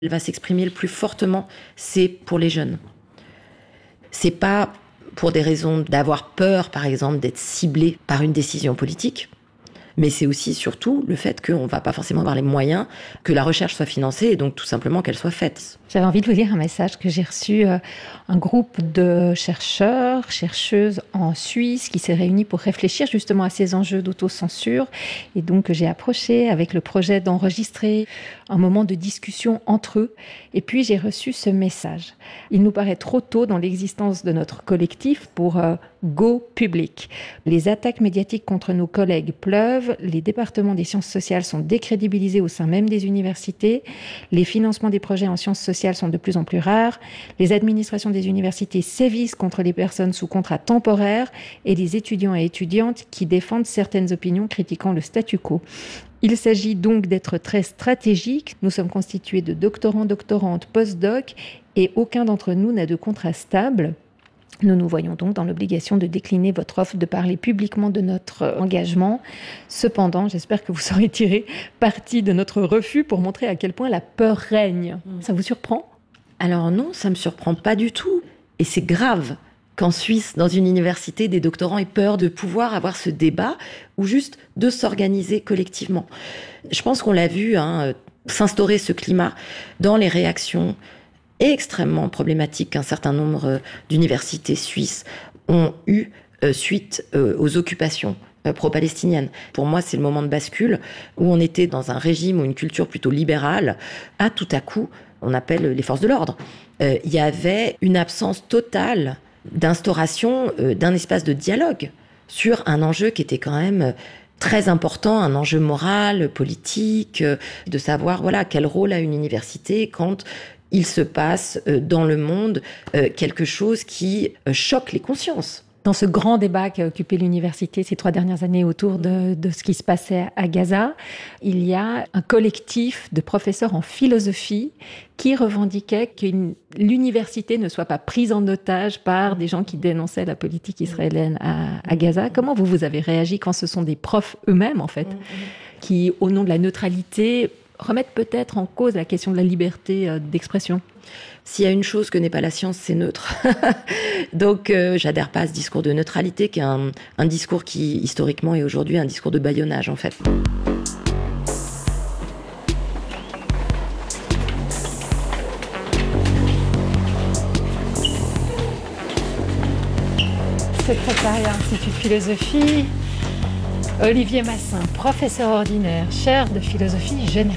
Elle va s'exprimer le plus fortement, c'est pour les jeunes. C'est pas pour des raisons d'avoir peur, par exemple, d'être ciblé par une décision politique. Mais c'est aussi, surtout, le fait qu'on ne va pas forcément avoir les moyens que la recherche soit financée et donc tout simplement qu'elle soit faite. J'avais envie de vous lire un message que j'ai reçu, un groupe de chercheurs, chercheuses en Suisse qui s'est réuni pour réfléchir justement à ces enjeux d'autocensure. Et donc j'ai approché avec le projet d'enregistrer un moment de discussion entre eux. Et puis j'ai reçu ce message. Il nous paraît trop tôt dans l'existence de notre collectif pour go public. Les attaques médiatiques contre nos collègues pleuvent, les départements des sciences sociales sont décrédibilisés au sein même des universités, les financements des projets en sciences sociales sont de plus en plus rares, les administrations des universités sévissent contre les personnes sous contrat temporaire et les étudiants et étudiantes qui défendent certaines opinions critiquant le statu quo. Il s'agit donc d'être très stratégique. Nous sommes constitués de doctorants, doctorantes, post-doc et aucun d'entre nous n'a de contrat stable. Nous nous voyons donc dans l'obligation de décliner votre offre, de parler publiquement de notre engagement. Cependant, j'espère que vous saurez tirer parti de notre refus pour montrer à quel point la peur règne. Ça vous surprend ? Alors non, ça me surprend pas du tout. Et c'est grave qu'en Suisse, dans une université, des doctorants aient peur de pouvoir avoir ce débat ou juste de s'organiser collectivement. Je pense qu'on l'a vu s'instaurer ce climat dans les réactions extrêmement problématique qu'un certain nombre d'universités suisses ont eu suite aux occupations pro-palestiniennes. Pour moi, c'est le moment de bascule où on était dans un régime ou une culture plutôt libérale. Tout à coup, on appelle les forces de l'ordre. Il y avait une absence totale d'instauration d'un espace de dialogue sur un enjeu qui était quand même très important, un enjeu moral, politique, de savoir quel rôle a une université quand il se passe dans le monde quelque chose qui choque les consciences. Dans ce grand débat qui a occupé l'université ces 3 dernières années autour de ce qui se passait à Gaza, il y a un collectif de professeurs en philosophie qui revendiquait que l'université ne soit pas prise en otage par des gens qui dénonçaient la politique israélienne à Gaza. Comment vous avez réagi quand ce sont des profs eux-mêmes, en fait, qui, au nom de la neutralité, remettre peut-être en cause la question de la liberté d'expression? S'il y a une chose que n'est pas la science, c'est neutre. Donc, j'adhère pas à ce discours de neutralité, qui est un discours qui, historiquement, est aujourd'hui un discours de bâillonnage, en fait. Secrétariat Institut de philosophie, Olivier Massin, professeur ordinaire, chaire de philosophie générale.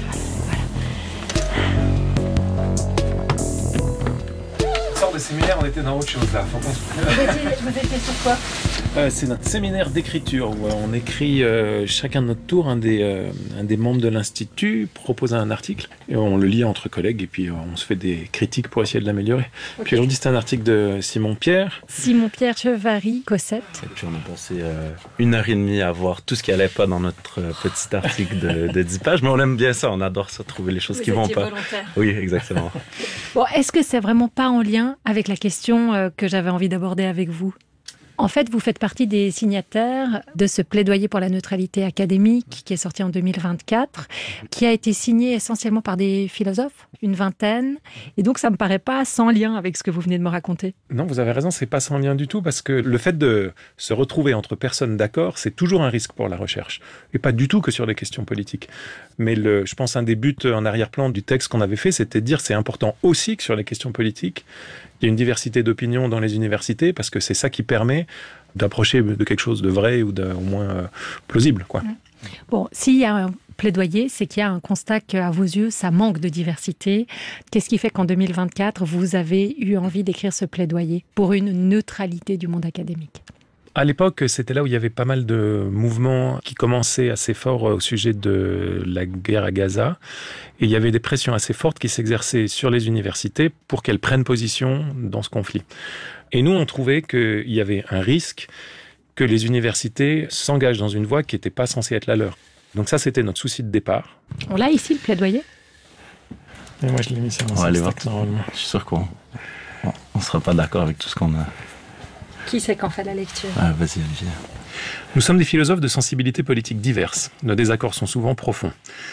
De séminaire, on était dans autre chose là. Vous étiez sur quoi ? C'est notre séminaire d'écriture où on écrit chacun de notre tour. Un des membres de l'Institut propose un article et on le lit entre collègues et puis on se fait des critiques pour essayer de l'améliorer. Okay. Puis aujourd'hui, c'est un article de Simon Pierre Chevary, Cossette. Et puis on a passé 1h30 à voir tout ce qui allait pas dans notre petit article de 10 pages. Mais on aime bien ça, on adore ça, trouver les choses qui vont pas. Volontaire. Oui, exactement. Bon, est-ce que c'est vraiment pas en lien avec la question que j'avais envie d'aborder avec vous ? En fait, vous faites partie des signataires de ce plaidoyer pour la neutralité académique qui est sorti en 2024, qui a été signé essentiellement par des philosophes, une vingtaine. Et donc, ça me paraît pas sans lien avec ce que vous venez de me raconter. Non, vous avez raison, c'est pas sans lien du tout, parce que le fait de se retrouver entre personnes d'accord, c'est toujours un risque pour la recherche. Et pas du tout que sur les questions politiques. Mais je pense un des buts en arrière-plan du texte qu'on avait fait, c'était de dire c'est important aussi que sur les questions politiques, il y a une diversité d'opinions dans les universités, parce que c'est ça qui permet d'approcher de quelque chose de vrai ou au moins plausible, quoi. Bon, s'il y a un plaidoyer, c'est qu'il y a un constat qu'à vos yeux, ça manque de diversité. Qu'est-ce qui fait qu'en 2024, vous avez eu envie d'écrire ce plaidoyer pour une neutralité du monde académique ? À l'époque, c'était là où il y avait pas mal de mouvements qui commençaient assez forts au sujet de la guerre à Gaza. Et il y avait des pressions assez fortes qui s'exerçaient sur les universités pour qu'elles prennent position dans ce conflit. Et nous, on trouvait qu'il y avait un risque que les universités s'engagent dans une voie qui n'était pas censée être la leur. Donc ça, c'était notre souci de départ. On l'a ici, le plaidoyer ? Et moi, je l'ai mis sur mon stack, normalement. Je suis sûr qu'on ne sera pas d'accord avec tout ce qu'on a. Qui c'est qu'en fait la lecture ? Vas-y, Olivier. Nous sommes des philosophes de sensibilités politiques diverses. Nos désaccords sont souvent profonds.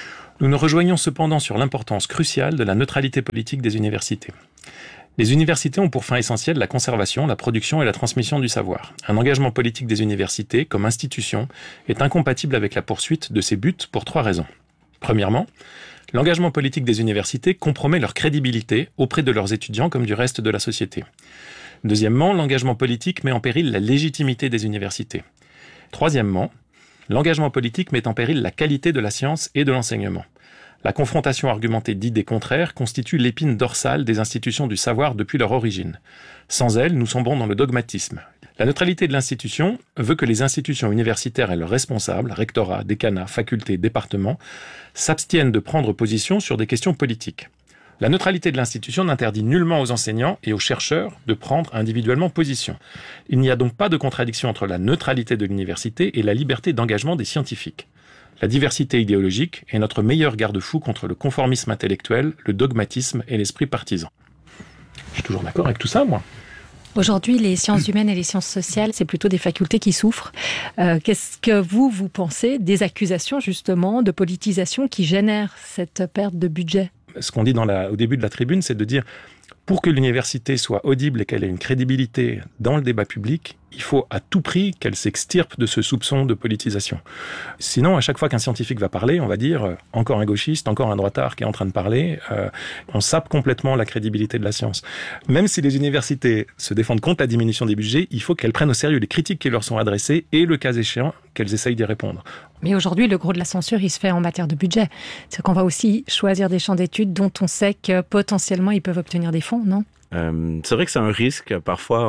Nous nous rejoignons cependant sur l'importance cruciale de la neutralité politique des universités. Les universités ont pour fin essentielle la conservation, la production et la transmission du savoir. Un engagement politique des universités, comme institution, est incompatible avec la poursuite de ces buts pour 3 raisons. Premièrement, l'engagement politique des universités compromet leur crédibilité auprès de leurs étudiants comme du reste de la société. Deuxièmement, l'engagement politique met en péril la légitimité des universités. Troisièmement, l'engagement politique met en péril la qualité de la science et de l'enseignement. La confrontation argumentée d'idées contraires constitue l'épine dorsale des institutions du savoir depuis leur origine. Sans elle, nous sombrons dans le dogmatisme. La neutralité de l'institution veut que les institutions universitaires et leurs responsables, rectorats, décanats, facultés, départements, s'abstiennent de prendre position sur des questions politiques. La neutralité de l'institution n'interdit nullement aux enseignants et aux chercheurs de prendre individuellement position. Il n'y a donc pas de contradiction entre la neutralité de l'université et la liberté d'engagement des scientifiques. La diversité idéologique est notre meilleur garde-fou contre le conformisme intellectuel, le dogmatisme et l'esprit partisan. Je suis toujours d'accord avec tout ça, moi. Aujourd'hui, les sciences humaines et les sciences sociales, c'est plutôt des facultés qui souffrent. Qu'est-ce que vous pensez des accusations, justement, de politisation qui génèrent cette perte de budget ? Ce qu'on dit au début de la tribune, c'est de dire, pour que l'université soit audible et qu'elle ait une crédibilité dans le débat public, il faut à tout prix qu'elle s'extirpe de ce soupçon de politisation. Sinon, à chaque fois qu'un scientifique va parler, on va dire encore un gauchiste, encore un droitard qui est en train de parler, on sape complètement la crédibilité de la science. Même si les universités se défendent contre la diminution des budgets, il faut qu'elles prennent au sérieux les critiques qui leur sont adressées et, le cas échéant, qu'elles essayent d'y répondre. Mais aujourd'hui, le gros de la censure, il se fait en matière de budget. C'est qu'on va aussi choisir des champs d'études dont on sait que potentiellement ils peuvent obtenir des fonds, non ? C'est vrai que c'est un risque. Parfois,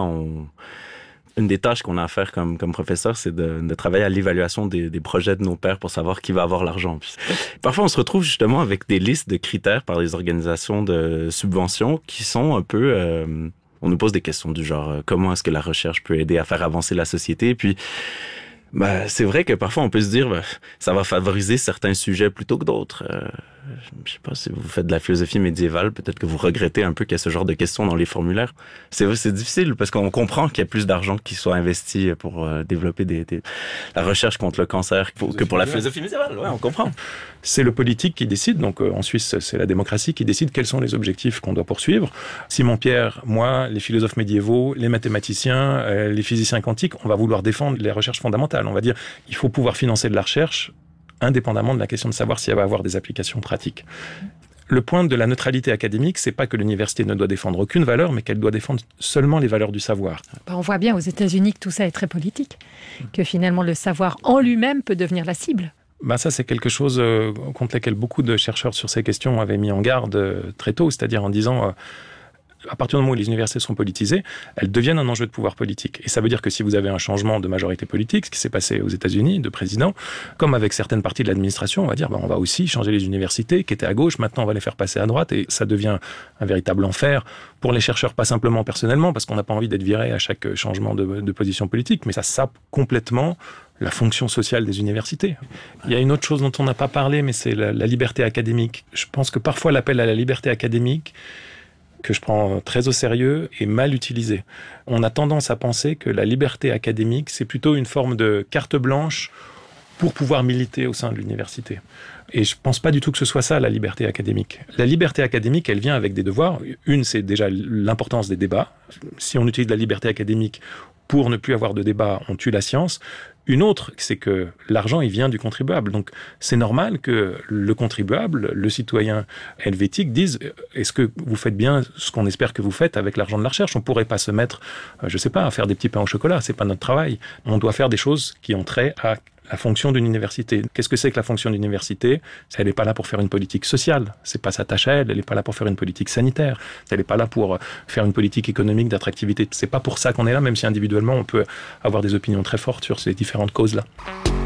une des tâches qu'on a à faire comme professeur, c'est de travailler à l'évaluation des projets de nos pairs pour savoir qui va avoir l'argent. Puis, parfois, on se retrouve justement avec des listes de critères par les organisations de subventions qui sont un peu... on nous pose des questions du genre comment est-ce que la recherche peut aider à faire avancer la société. Puis, c'est vrai que parfois, on peut se dire ça va favoriser certains sujets plutôt que d'autres. Je sais pas si vous faites de la philosophie médiévale, peut-être que vous regrettez un peu qu'il y ait ce genre de questions dans les formulaires. C'est difficile parce qu'on comprend qu'il y a plus d'argent qui soit investi pour développer la recherche contre le cancer que pour la philosophie médiévale. Ouais, on comprend. C'est le politique qui décide, donc en Suisse, c'est la démocratie qui décide quels sont les objectifs qu'on doit poursuivre. Simon Pierre, moi, les philosophes médiévaux, les mathématiciens, les physiciens quantiques, on va vouloir défendre les recherches fondamentales. On va dire, il faut pouvoir financer de la recherche indépendamment de la question de savoir si elle va avoir des applications pratiques. Le point de la neutralité académique, c'est pas que l'université ne doit défendre aucune valeur, mais qu'elle doit défendre seulement les valeurs du savoir. On voit bien aux États-Unis que tout ça est très politique, que finalement le savoir en lui-même peut devenir la cible. Ça, c'est quelque chose contre lequel beaucoup de chercheurs sur ces questions avaient mis en garde très tôt, c'est-à-dire en disant... à partir du moment où les universités sont politisées, elles deviennent un enjeu de pouvoir politique. Et ça veut dire que si vous avez un changement de majorité politique, ce qui s'est passé aux États-Unis, de président, comme avec certaines parties de l'administration, on va dire on va aussi changer les universités qui étaient à gauche, maintenant on va les faire passer à droite, et ça devient un véritable enfer pour les chercheurs, pas simplement personnellement, parce qu'on n'a pas envie d'être viré à chaque changement de position politique, mais ça sape complètement la fonction sociale des universités. Il y a une autre chose dont on n'a pas parlé, mais c'est la liberté académique. Je pense que parfois l'appel à la liberté académique, que je prends très au sérieux, est mal utilisé. On a tendance à penser que la liberté académique, c'est plutôt une forme de carte blanche pour pouvoir militer au sein de l'université. Et je pense pas du tout que ce soit ça, la liberté académique. La liberté académique, elle vient avec des devoirs. Une, c'est déjà l'importance des débats. Si on utilise la liberté académique pour ne plus avoir de débat, on tue la science. Une autre, c'est que l'argent, il vient du contribuable. Donc, c'est normal que le contribuable, le citoyen helvétique, dise « Est-ce que vous faites bien ce qu'on espère que vous faites avec l'argent de la recherche ?» On ne pourrait pas se mettre, je sais pas, à faire des petits pains au chocolat. C'est pas notre travail. On doit faire des choses qui ont trait à la fonction d'une université. Qu'est-ce que c'est que la fonction d'une université ? Elle n'est pas là pour faire une politique sociale. C'est pas sa tâche à elle. Elle n'est pas là pour faire une politique sanitaire. Elle n'est pas là pour faire une politique économique d'attractivité. C'est pas pour ça qu'on est là, même si individuellement on peut avoir des opinions très fortes sur ces différentes causes-là.